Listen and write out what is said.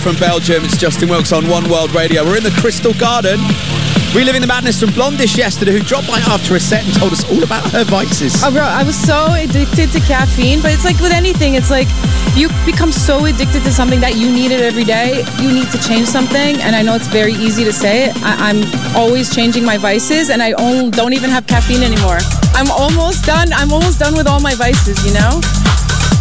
from Belgium. It's Justin Wilkes on One World Radio. We're in the Crystal Garden, reliving the madness from Blondish yesterday, who dropped by after a set and told us all about her vices. Oh, bro, I was so addicted to caffeine, but it's like with anything, it's like you become so addicted to something that you need it every day. You need to change something, and I know it's very easy to say it. I'm always changing my vices, and I don't even have caffeine anymore. I'm almost done with all my vices, you know?